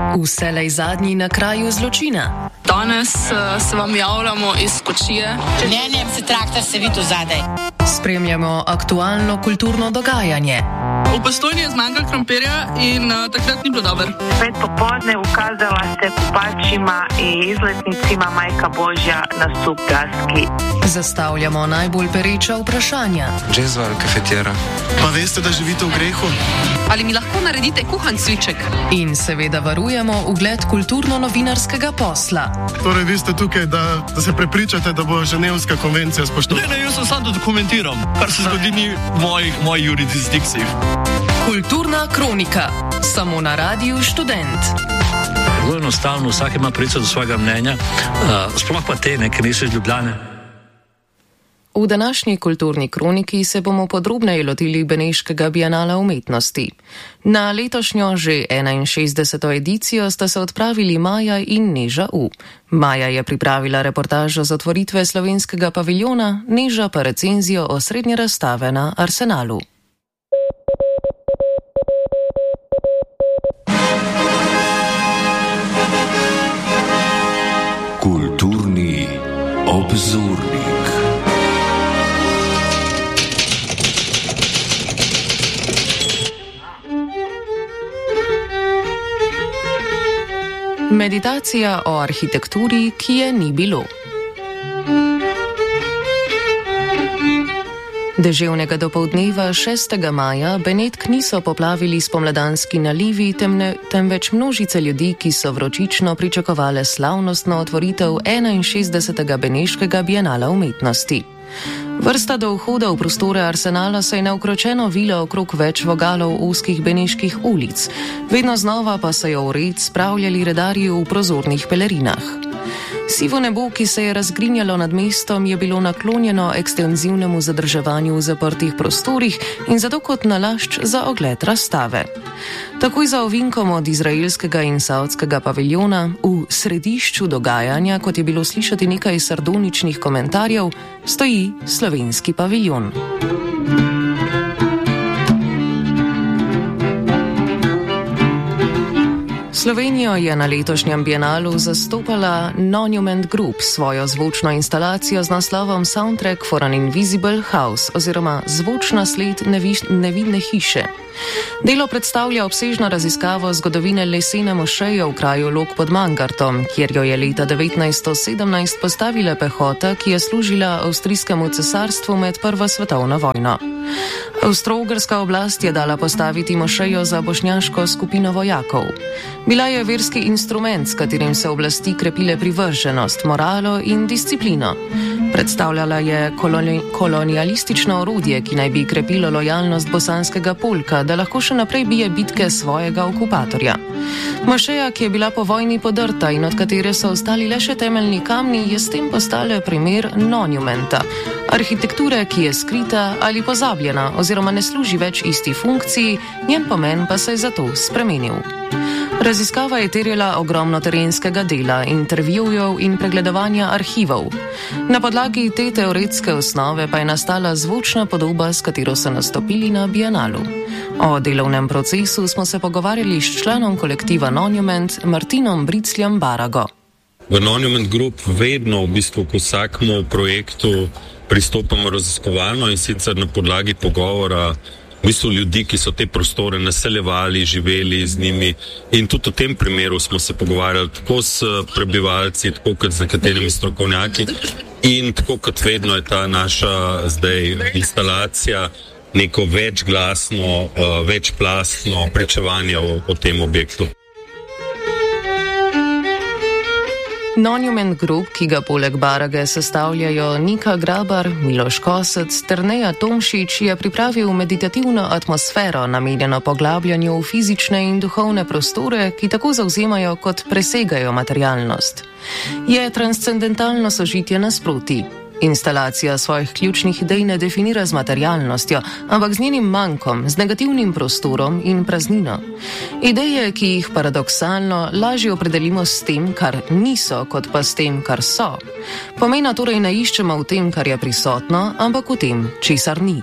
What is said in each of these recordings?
Vselej zadnji na kraju zločina. Danes se vam javljamo iz Kočije. Mnenjem se traktor se vidi zadaj. Spremljamo aktualno kulturno dogajanje. V Postojni je zmanjkalo krompirja in takrat ni bilo dobro. 5 popoldne ukazala se kupačima in izletnicima Majka Božja na Subdraski. Zastavljamo najbolj pereča vprašanja. Džezva ali kafetjera? Pa veste, da živite v grehu? Ali mi lahko naredite kuhan cviček? In seveda varujemo ugled kulturno-novinarskega posla. Torej, vi ste tukaj, da se prepričate, da bo Ženevska konvencija spoštovana? Ne, jaz sem samo dokumentiram, kar se zgodi ni v moji jurisdikciji. Kulturna kronika. Samo na Radiu Študent. Zelo enostavno, vsak ima pravico do svojega mnenja, sploh pa te, ki niso iz Ljubljane. V današnji kulturni kroniki se bomo podrobneje lotili Beneškega bienala umetnosti. Na letošnjo že 61. edicijo sta se odpravili Maja in Neža U. Maja je pripravila reportažo z otvoritve slovenskega paviljona, Neža pa recenzijo osrednje razstave na Arsenalu. Kulturni obzornik. Meditacija o arhitekturi, ki je ni bilo. Deževnega dopoldneva 6. maja Benetk niso poplavili spomladanski nalivi, temveč množice ljudi, ki so vročično pričakovale slavnostno otvoritev 61. Beneškega bienala umetnosti. Vrsta do vhoda v prostore Arsenala se je neukročeno vila okrog več vogalov ozkih beneških ulic, vedno znova pa so jo v red spravljali redarji v prozornih pelerinah. Sivo nebo, ki se je razgrinjalo nad mestom, je bilo naklonjeno ekstenzivnemu zadrževanju v zaprtih prostorih in zato kot nalašč za ogled razstave. Takoj za ovinkom od izraelskega in saudskega paviljona, v središču dogajanja, kot je bilo slišati nekaj sardoničnih komentarjev, stoji slovenski paviljon. Slovenijo je na letošnjem bienalu zastopala Monument Group s svojo zvočno instalacijo z naslovom Soundtrack for an Invisible House oziroma Zvočna sled nevidne hiše. Delo predstavlja obsežno raziskavo zgodovine lesene mošeje v kraju Log pod Mangartom, kjer jo je leta 1917 postavila pehota, ki je služila avstrijskemu cesarstvu med Prvo svetovno vojno. Avstro-Ogrska oblast je dala postaviti mošejo za bošnjaško skupino vojakov. Bila je verski instrument, s katerim se oblasti krepile privrženost, moralo in disciplino. Predstavljala je kolonialistično orodje, ki naj bi krepilo lojalnost bosanskega polka, da lahko še naprej bije bitke svojega okupatorja. Mošeja, ki je bila po vojni podrta in od katere so ostali le še temeljni kamni, je s tem postala primer monumenta. Arhitekture, ki je skrita ali pozabljena oziroma ne služi več isti funkciji, njen pomen pa se je zato spremenil. Raziskava je terjala ogromno terenskega dela, intervjujev in pregledovanja arhivov. Na podlagi te teoretske osnove pa je nastala zvočna podoba, s katero so nastopili na bienalu. O delovnem procesu smo se pogovarjali s članom kolektiva Monument, Martinom Bricljem Barago. V Monument Group vedno v bistvu k vsakemu projektu pristopamo raziskovalno in sicer na podlagi pogovora v bistvu ljudi, ki so te prostore naseljevali, živeli z njimi, in tudi v tem primeru smo se pogovarjali tako s prebivalci, tako kot z nekaterimi strokovnjaki, in tako kot vedno je ta naša zdaj instalacija neko večglasno, večplastno pričevanje o tem objektu. Monument Group, ki ga poleg Barage sestavljajo Nika Grabar, Miloš Kosec ter Neja Tomšič, je pripravil meditativno atmosfero, namenjeno poglabljanju v fizične in duhovne prostore, ki tako zavzemajo kot presegajo materialnost. Je transcendentalno sožitje nasprotij. Instalacija svojih ključnih idej ne definira z materialnostjo, ampak z njenim mankom, z negativnim prostorom in praznino. Ideje, ki jih paradoksalno lažje opredelimo s tem, kar niso, kot pa s tem, kar so. Pomena torej ne iščemo v tem, kar je prisotno, ampak v tem, česar ni.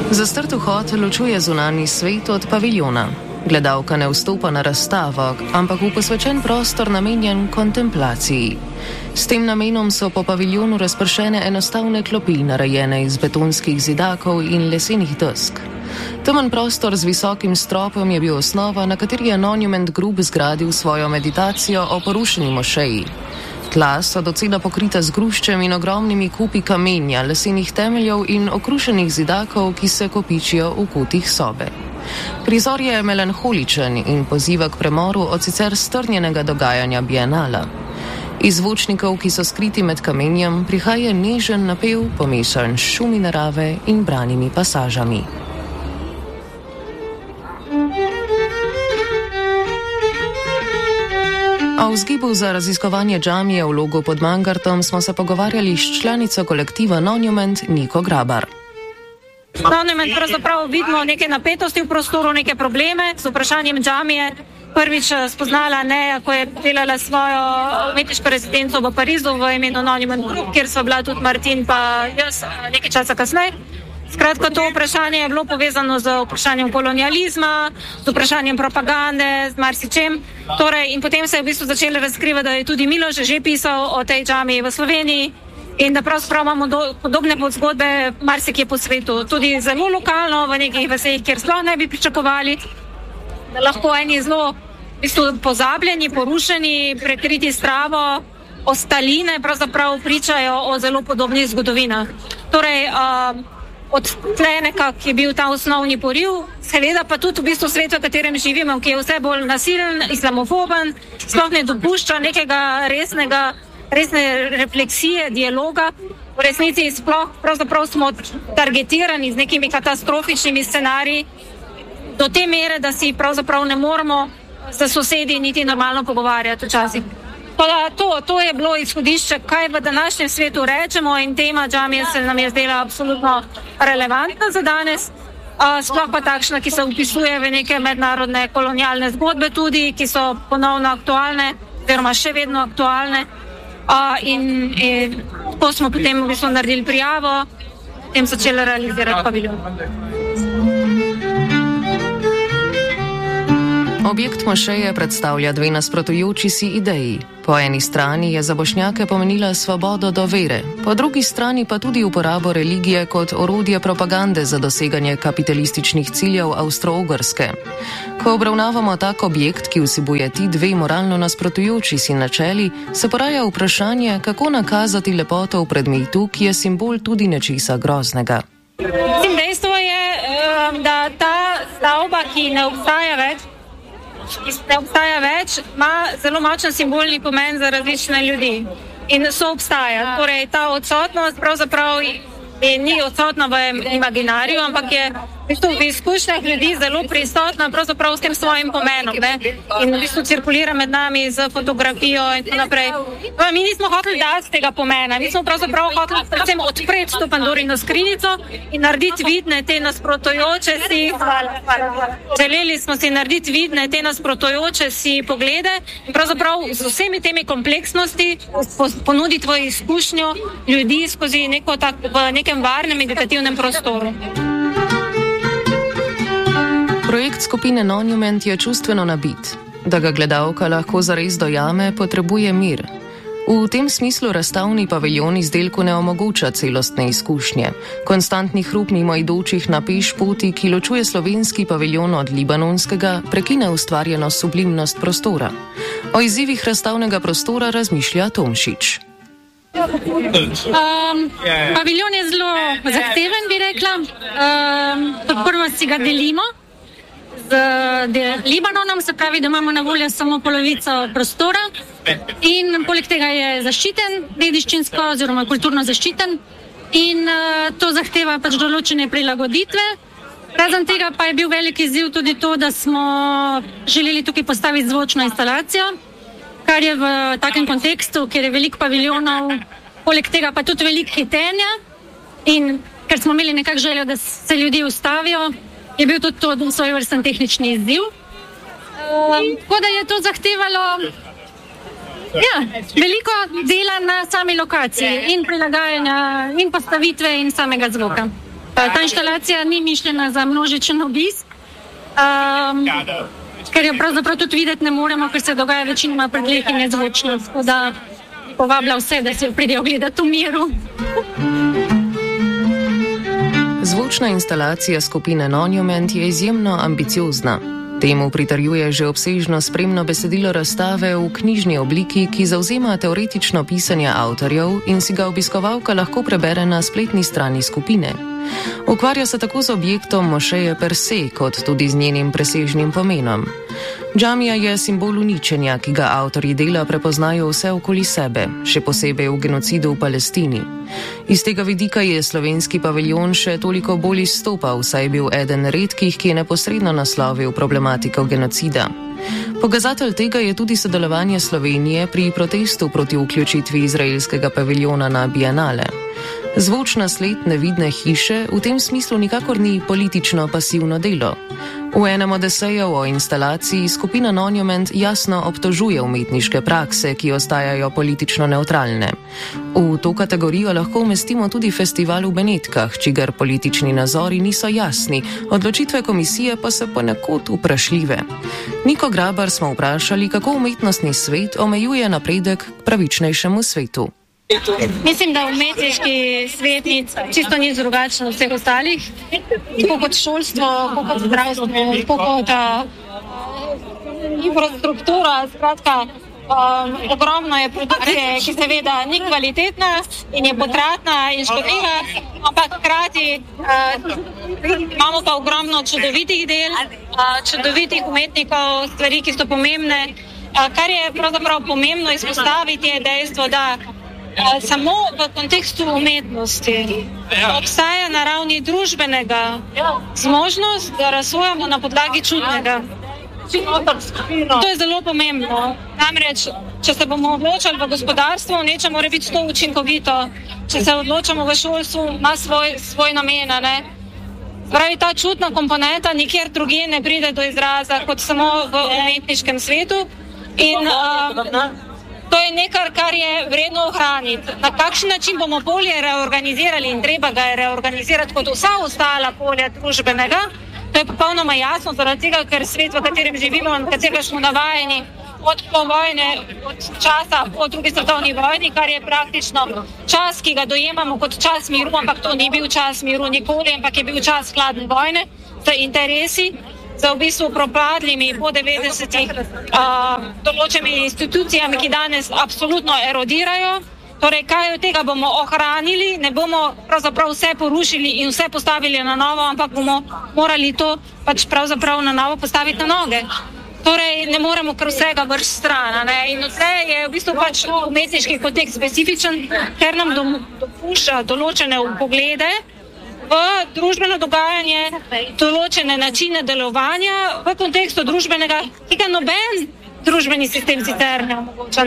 Zastrt vhod ločuje zunanji svet od paviljona. Gledalka ne vstopa na razstavo, ampak v posvečen prostor namenjen kontemplaciji. S tem namenom so po paviljonu razpršene enostavne klopi, narejene iz betonskih zidakov in lesenih desk. Temen prostor z visokim stropom je bil osnova, na kateri je Monument Group zgradil svojo meditacijo o porušeni mošeji. Tla so docela pokrita z gruščem in ogromnimi kupi kamenja, lesenih temeljev in okrušenih zidakov, ki se kopičijo v kotih sobe. Prizor je melanholičen in poziva k premoru od sicer strnjenega dogajanja bienala. Iz zvočnikov, ki so skriti med kamenjem, prihaja nežen napev, pomešan s šumi narave in branimi pasažami. O vzgibu za raziskovanje džamije v Logu pod Mangartom smo se pogovarjali s članico kolektiva Monument Niko Grabar. Monument pravzaprav vidimo neke napetosti v prostoru, neke probleme z vprašanjem džamije. Prvič spoznala ne, ko je delala svojo umetniško rezidenco v Parizu v imenu Monument Group, kjer so bila tudi Martin pa jaz nekaj časa kasneje. Skratka, to vprašanje je bilo povezano z vprašanjem kolonializma, z vprašanjem propagande, z marsičem. Torej, in potem se je v bistvu začelo razkrivati, da je tudi Miloš že pisal o tej džamiji v Sloveniji in da pravzaprav imamo podobne zgodbe marsikje po svetu. Tudi zelo lokalno, v nekih vaseh, kjer sploh ne bi pričakovali, da lahko eni zelo v bistvu pozabljeni, porušeni, prekriti s travo, ostaline pravzaprav pričajo o zelo podobnih zgodovinah. Torej, od tle nekak je bil ta osnovni poriv, seveda pa tudi v bistvu svet, v katerem živimo, ki je vse bolj nasilen, islamofoben, sploh ne dopušča nekega resne refleksije, dialoga. V resnici sploh pravzaprav smo targetirani z nekimi katastrofičnimi scenariji do te mere, da si pravzaprav ne moremo za sosedi niti normalno pogovarjati včasih. To je bilo izhodišče, kaj v današnjem svetu rečemo, in tema džamije se nam je zdela absolutno relevantna za danes, sploh pa takšna, ki se vpisuje v neke mednarodne kolonialne zgodbe tudi, ki so ponovno aktualne, oziroma še vedno aktualne. In ko smo potem v bistvu naredili prijavo, potem začeli realizirati paviljon. Objekt mošeje predstavlja dve nasprotujoči si ideji. Po eni strani je za Bošnjake pomenila svobodo do vere, po drugi strani pa tudi uporabo religije kot orodje propagande za doseganje kapitalističnih ciljev Avstro-Ogrske. Ko obravnavamo tak objekt, ki vsebuje ti dve moralno nasprotujoči si načeli, se poraja vprašanje, kako nakazati lepoto v predmetu, ki je simbol tudi nečesa groznega. Dejstvo je, da ta stavba, ki ne obstaja več, ima zelo močen simbolni pomen za različne ljudi in soobstaja. Torej, ta odsotnost pravzaprav ni odsotna v imaginariju, ampak je v izkušnjah ljudi zelo prisotna pravzaprav s tem svojim pomenom, ne? In v bistvu cirkulira med nami z fotografijo in tako naprej. Mi nismo hoteli dati tega pomena, mi smo pravzaprav hoteli predvsem odpreti to Pandorino skrinjico in narediti vidne te nasprotujoče si, želeli smo si narediti vidne te nasprotujoče si poglede in pravzaprav z vsemi temi kompleksnosti ponuditi tvojo izkušnjo ljudi skozi v nekem varnem meditativnem prostoru. Projekt skupine Monument je čustveno nabit. Da ga gledalka lahko zares dojame, potrebuje mir. V tem smislu razstavni paviljon izdelku ne omogoča celostne izkušnje. Konstantni hrup mimoidočih na peš poti, ki ločuje slovenski paviljon od libanonskega, prekine ustvarjeno sublimnost prostora. O izzivih razstavnega prostora razmišlja Tomšič. Paviljon je zelo zahteven, bi rekla. Prvo si ga delimo z Libanonom, se pravi, da imamo na voljo samo polovico prostora in poleg tega je zaščiten, dediščinsko oziroma kulturno zaščiten in to zahteva pač določene prilagoditve. Razen tega pa je bil velik izziv tudi to, da smo želeli tukaj postaviti zvočno instalacijo, kar je v takem kontekstu, kjer je veliko paviljonov, poleg tega pa tudi veliko hitenja in ker smo imeli nekako željo, da se ljudje ustavijo, je bil tudi to svojevrsten tehnični izziv. Tako da je to zahtevalo veliko dela na sami lokaciji in prilagajanja in postavitve in samega zvoka. Ta inštalacija ni mišljena za množičen obisk, ker jo pravzaprav tudi videti ne moremo, ker se dogaja večinoma pred leti nezvočno, tako da povablja vse, da se pridejo gledati v miru. Zvočna instalacija skupine Monument je izjemno ambiciozna. Temu pritrjuje že obsežno spremno besedilo razstave v knjižni obliki, ki zavzema teoretično pisanje avtorjev in si ga obiskovalka lahko prebere na spletni strani skupine. Ukvarja se tako z objektom mošeje per se, kot tudi z njenim presežnim pomenom. Džamija je simbol uničenja, ki ga avtorji dela prepoznajo vse okoli sebe, še posebej v genocidu v Palestini. Iz tega vidika je slovenski paviljon še toliko bolj izstopal, saj je bil eden redkih, ki je neposredno naslovil problematiko genocida. Pokazatelj tega je tudi sodelovanje Slovenije pri protestu proti vključitvi izraelskega paviljona na Bienale. Zvočna sled nevidne hiše v tem smislu nikakor ni politično pasivno delo. V enem od esejev o instalaciji skupina Monument jasno obtožuje umetniške prakse, ki ostajajo politično nevtralne. V to kategorijo lahko umestimo tudi festival v Benetkah, čigar politični nazori niso jasni, odločitve komisije pa so ponekod vprašljive. Niko Grabar smo vprašali, kako umetnostni svet omejuje napredek k pravičnejšemu svetu. Mislim, da umetniški svet čisto ni drugačen od vseh ostalih, tako kot šolstvo, tako kot zdravstvo, tako kot infrastruktura, skratka, ogromno je produkcije, ki seveda ni kvalitetna in je potratna in škodljiva, ampak hkrati imamo pa ogromno čudovitih del, čudovitih umetnikov, stvari, ki so pomembne. Kar je pravzaprav pomembno izpostaviti, je dejstvo, da samo v kontekstu umetnosti obstaja na ravni družbenega zmožnost, da razsojamo na podlagi čutnega. To je zelo pomembno. Namreč, če se bomo odločali v gospodarstvu, neče mora biti to učinkovito. Če se odločamo v šolstvu, ima svoj namen. Pravi, ta čutna komponenta nikjer drugje ne pride do izraza kot samo v umetniškem svetu. In to je nekaj, kar je vredno ohraniti. Na kakšen način bomo polje reorganizirali in treba ga je reorganizirati kot vsa ostala polja družbenega, to je popolnoma jasno, zaradi tega, ker svet, v katerem živimo in katerega smo navajeni od povojne, od časa po drugi svetovni vojni, kar je praktično čas, ki ga dojemamo kot čas miru, ampak to ni bil čas miru nikoli, ampak je bil čas hladne vojne za interesi, za v bistvu propadlimi po 90-ih določenimi institucijami, ki danes absolutno erodirajo. Torej, kaj od tega bomo ohranili, ne bomo pravzaprav vse porušili in vse postavili na novo, ampak bomo morali to pač pravzaprav na novo postaviti na noge. Torej, ne moremo kar vsega vršiti stran. In odtlej je v bistvu pač umetniški kontekst specifičen, ker nam dopušča določene poglede v družbeno dogajanje, določene načine delovanja v kontekstu družbenega, ki ga noben družbeni sistem sicer ne omogoča.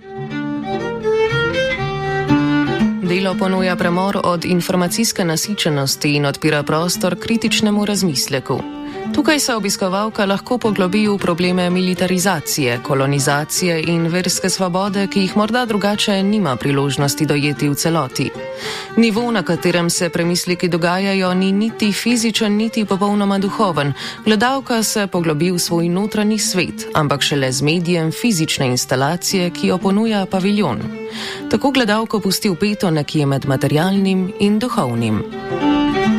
Delo ponuja premor od informacijske nasičenosti in odpira prostor kritičnemu razmisleku. Tukaj se obiskovalka lahko poglobi v probleme militarizacije, kolonizacije in verske svobode, ki jih morda drugače nima priložnosti dojeti v celoti. Nivo, na katerem se premisleki dogajajo, ni niti fizičen, niti popolnoma duhoven. Gledalka se poglobi v svoj notranji svet, ampak šele z medijem fizične instalacije, ki jo ponuja paviljon. Tako gledalko pusti vpeto nekje med materialnim in duhovnim.